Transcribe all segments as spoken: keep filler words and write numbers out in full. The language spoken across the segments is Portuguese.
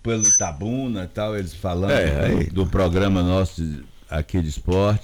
pelo Itabuna e tal, eles falando É, do, do programa nosso de- aqui de esporte.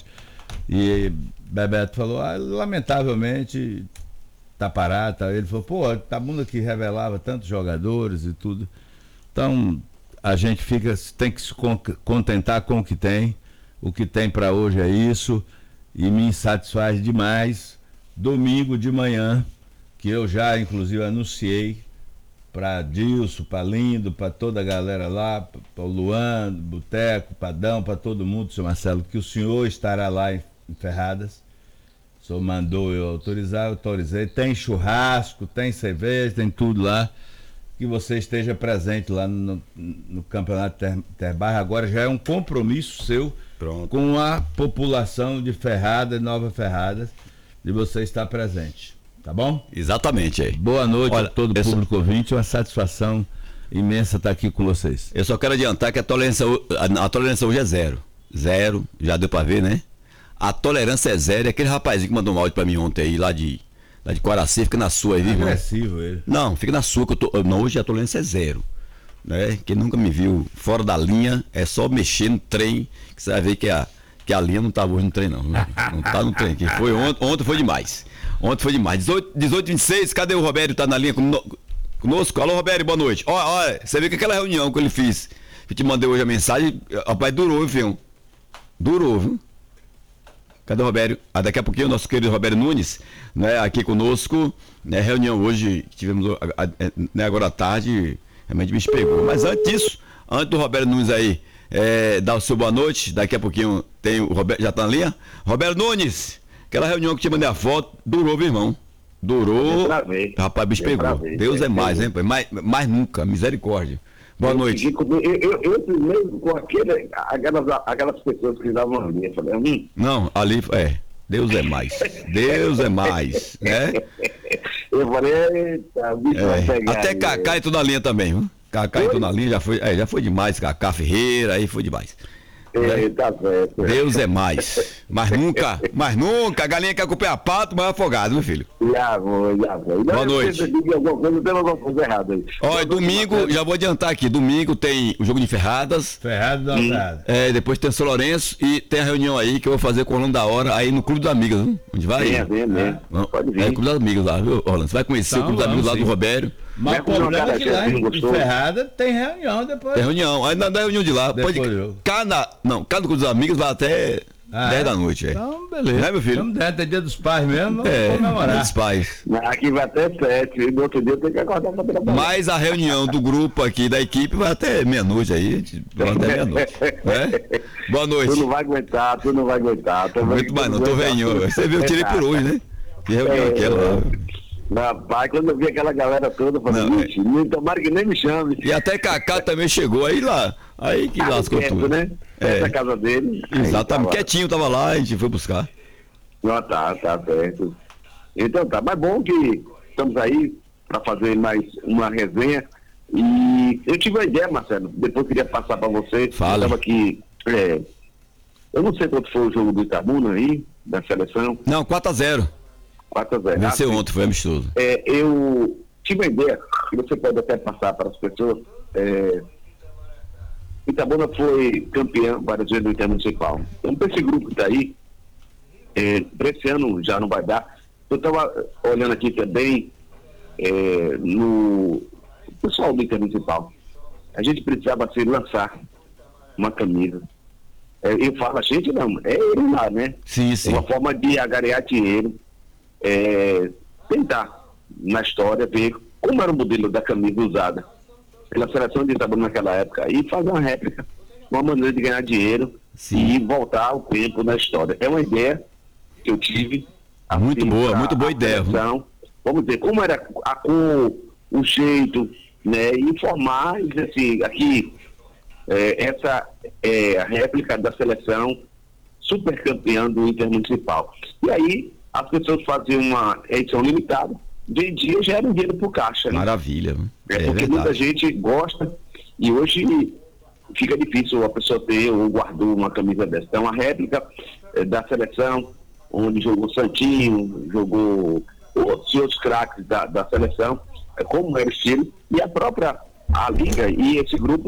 E Bebeto falou, ah, lamentavelmente tá parado. Tá. Ele falou, pô, Itabuna que revelava tantos jogadores e tudo. Então, a gente fica, tem que se con- contentar com o que tem. O que tem para hoje é isso. E me satisfaz demais. Domingo de manhã, que eu já inclusive anunciei para Dilson, para Lindo, para toda a galera lá, para o Luan, Boteco, Padão, para todo mundo, senhor Marcelo, que o senhor estará lá em, em Ferradas. O senhor mandou eu autorizar, eu autorizei. Tem churrasco, tem cerveja, tem tudo lá. Que você esteja presente lá no, no Campeonato Ter, Terbarra. Agora já é um compromisso seu Pronto. com a população de Ferradas, Nova Ferradas, de você estar presente. Tá bom? Exatamente aí. Boa noite Olha, a todo o eu só- público ouvinte, uma satisfação imensa estar aqui com vocês. Eu só quero adiantar que a tolerância, ho- a, a tolerância hoje é zero. Zero, já deu pra ver, né? A tolerância é zero. E aquele rapazinho que mandou um áudio pra mim ontem aí, lá de, lá de Coraci, fica na sua aí, viu, irmão? Agressivo ele. Não, fica na sua, que eu tô. Não, hoje a tolerância é zero. Né? Quem nunca me viu fora da linha, é só mexer no trem, que você vai ver que a, que a linha não tá hoje no trem, não. Não, não tá no trem. Que foi ontem, ontem foi demais. Ontem foi demais. dezoito, dezoito e vinte e seis, cadê o Roberto? Tá na linha cono- conosco? Alô, Roberto, boa noite. Olha, olha, você viu que aquela reunião que ele fez, que eu te mandei hoje a mensagem, rapaz, durou, viu, filho? Durou, viu? Cadê o Roberto? Ah, daqui a pouquinho o nosso querido Roberto Nunes, né, aqui conosco, né, reunião hoje, que tivemos a- a- né, agora à tarde, realmente me pegou. Mas antes disso, antes do Roberto Nunes aí, é, dar o seu boa noite, daqui a pouquinho tem o Roberto, já tá na linha? Roberto Nunes, aquela reunião que te mandei a foto, durou, meu irmão. Durou. Eu travei. Rapaz, o bicho Eu pegou. travei. Deus é Eu mais, travei. hein, pai? Mais, mais nunca, misericórdia. Boa Eu noite. fiquei com- Eu, eu, eu primeiro com aquele, aquelas, aquelas pessoas que davam a linha, falei, hum, Não, ali, é, Deus é mais. Deus é mais, né? eu falei, eita, o bicho vai É, pegar. até aí. Cacá entrou na linha também, viu? Cacá entrou na linha, já foi, é, já foi demais, Cacá Ferreira, aí foi demais. É, tá certo. Deus é mais. Mas nunca, mas nunca, a galinha quer acompanhar pato, mas é afogado, meu filho. Já vou, já vou. Boa noite. Se eu alguma coisa, tem alguma coisa errada aí. Olha, domingo, já vou adiantar aqui, domingo tem o jogo de Ferradas, Ferrado da Alvorada. é, depois tem o São Lourenço e tem a reunião aí que eu vou fazer com o Orlando da Hora aí no Clube dos Amigos, viu? Onde vai? Venha, venha, venha. Não, Pode É, vir. Clube dos Amigos lá, viu, Orlando? Você vai conhecer Então, o Clube dos Amigos lá vamos, do sim. Robério. Mas Vai o comer um problema é que lá acarajézinho em, em gostoso. Ferrada tem reunião depois. Tem reunião, aí na na reunião de lá, Depois pode. do jogo. Cada. Não, cada Clube dos Amigos vai até Ah, dez é? da noite, é. Então, beleza. Né, meu filho? Estamos dentro, é dia dos pais mesmo, vamos É, comemorar. dos pais. Aqui vai até sete, e no outro dia tem que acordar pra trabalhar. Mas a reunião do grupo aqui, da equipe, vai até meia-noite aí, a gente vai até meia-noite. Né? Boa noite. Tu não vai aguentar, tu não vai aguentar. Tu Não vai- aguento mais não, tô tu vai velhinho. aguentar. Você viu, eu tirei por hoje, né? Que reunião É, aquela lá. Rapaz, quando eu vi aquela galera toda, eu falei, Não, "Ixi, tomara que nem me chame." E até Cacá também chegou aí lá. Aí que lascou Perto, tudo. né? É. Perto da casa dele. Aí Exatamente. tava- Quietinho tava lá, a gente foi buscar. Não, tá, tá certo. Então tá, mas bom que estamos aí para fazer mais uma resenha. E eu tive uma ideia, Marcelo, depois eu queria passar para você. Fala. Eu tava aqui, é, eu não sei quanto foi o jogo do Itabuna aí, da seleção, Não, quatro a zero. quatro a zero. Venceu Ah, sim. ontem, foi amistoso. É, eu tive uma ideia, que você pode até passar para as pessoas. É, Itabuna foi campeão várias vezes do Intermunicipal. Então, para esse grupo que está aí, é, para esse ano já não vai dar. Eu estava olhando aqui também é, no pessoal do Intermunicipal. A gente precisava se lançar uma camisa. É, eu falo, a gente não, é ele lá, né? Sim, sim. Uma forma de agariar dinheiro, é, tentar, na história, ver como era o modelo da camisa usada pela seleção de Itabuna naquela época e fazer uma réplica, uma maneira de ganhar dinheiro Sim. e voltar ao tempo na história. É uma ideia que eu tive. Muito assim, boa, pra- muito boa a ideia, viu? seleção. Vamos dizer, como era a cor, o jeito, né? E informar, e dizer assim, aqui, é, essa é a réplica da seleção super campeã do Intermunicipal. E aí, as pessoas faziam uma edição limitada, vendia, já era um dinheiro pro caixa. Né? Maravilha. viu? É, É porque muita verdade. gente gosta e hoje fica difícil a pessoa ter ou guardou uma camisa dessa. Então, a réplica eh, da seleção, onde jogou Santinho, jogou outros, outros craques da, da seleção, é, como era o estilo, e a própria a Liga e esse grupo